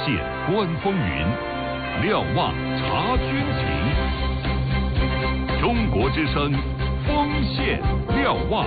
线观风云，瞭望察军情。中国之声，锋线瞭望。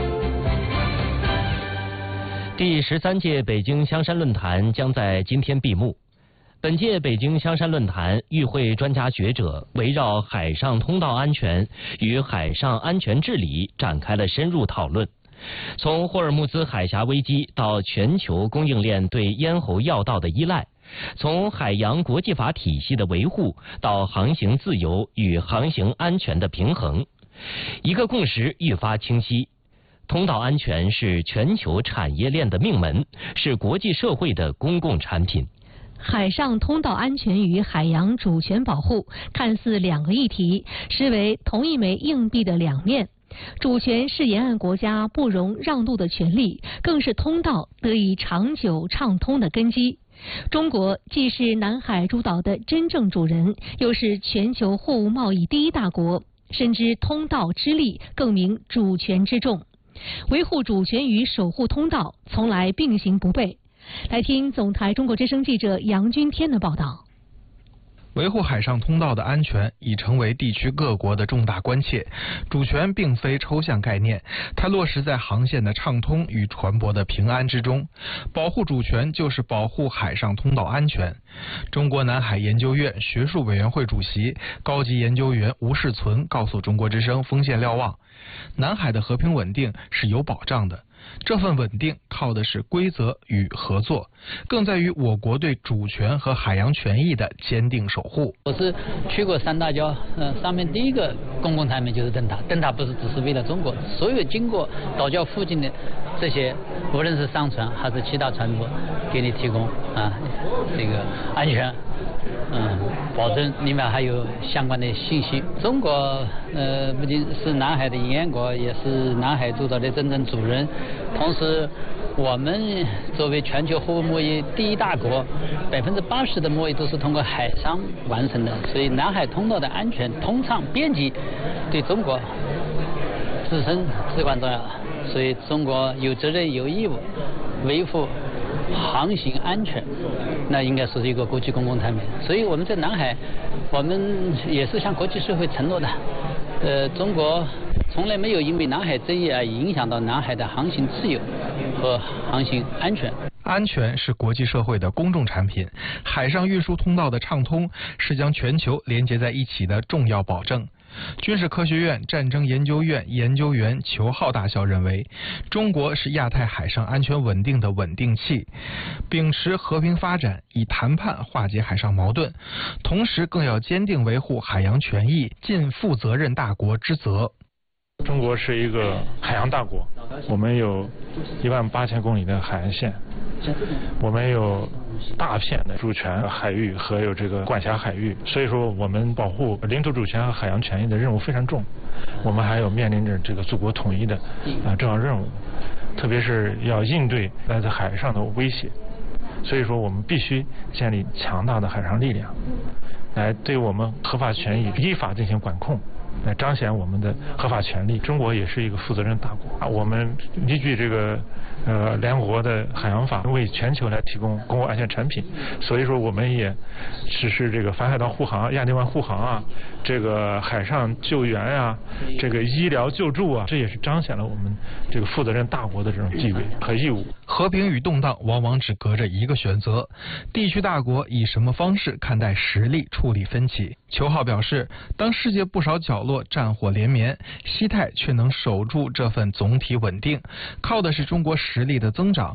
第13届北京香山论坛将在今天闭幕。本届北京香山论坛与会专家学者围绕海上通道安全与海上安全治理展开了深入讨论。从霍尔木兹海峡危机到全球供应链对咽喉要道的依赖，从海洋国际法体系的维护到航行自由与航行安全的平衡，一个共识愈发清晰。通道安全是全球产业链的命门，是国际社会的公共产品。 海上通道安全与海洋主权保护看似两个议题，实为同一枚硬币的两面。主权是沿岸国家不容让渡的权利，更是通道得以长久畅通的根基。中国既是南海诸岛的真正主人，又是全球货物贸易第一大国，深知通道之利，更明主权之重。维护主权与守护通道从来并行不悖。来听总台中国之声记者杨君天的报道。 维护海上通道的安全已成为地区各国的重大关切。主权并非抽象概念，它落实在航线的畅通与船舶的平安之中。保护主权就是保护海上通道安全。中国南海研究院学术委员会主席、高级研究员吴世存告诉中国之声锋线瞭望，南海的和平稳定是有保障的。这份稳定靠的是规则与合作，更在于我国对主权和海洋权益的坚定守护。 我是去过三大礁，上面第一个公共产品就是灯塔。灯塔不是只是为了中国，所有经过岛礁附近的这些，无论是商船还是其他船舶，给你提供这个安全，保证里面还有相关的信息。中国不仅是南海的沿岸国，也是南海诸岛的真正主人。同时，我们作为全球货物贸易第一大国，80%的贸易都是通过海上完成的，所以南海通道的安全、通畅、便捷，对中国自身至关重要。所以中国有责任、有义务维护航行安全，那应该说是一个国际公共产品。所以我们在南海，我们也是向国际社会承诺的，中国从来没有因为南海争议而影响到南海的航行自由和航行安全。 安全是国际社会的公众产品，海上运输通道的畅通是将全球连接在一起的重要保证。军事科学院战争研究院研究员裘浩大校认为，中国是亚太海上安全稳定的稳定器，秉持和平发展，以谈判化解海上矛盾，同时更要坚定维护海洋权益，尽负责任大国之责。 中国是一个海洋大国，我们有18000公里的海岸线，我们有大片的主权海域和有这个管辖海域，所以说我们保护领土主权和海洋权益的任务非常重。我们还有面临着这个祖国统一的重要任务，特别是要应对来自海上的威胁，所以说我们必须建立强大的海上力量，来对我们合法权益依法进行管控，来彰显我们的合法权利。中国也是一个负责任大国，我们依据这个联合国的海洋法，为全球来提供公共安全产品，所以说我们也实施这个反海盗护航、亚丁湾护航啊，这个海上救援啊，这个医疗救助啊，这也是彰显了我们这个负责任大国的这种地位和义务。 和平与动荡往往只隔着一个选择，地区大国以什么方式看待实力，处理分歧？裘浩表示，当世界不少角落战火连绵，西太却能守住这份总体稳定，靠的是中国实力的增长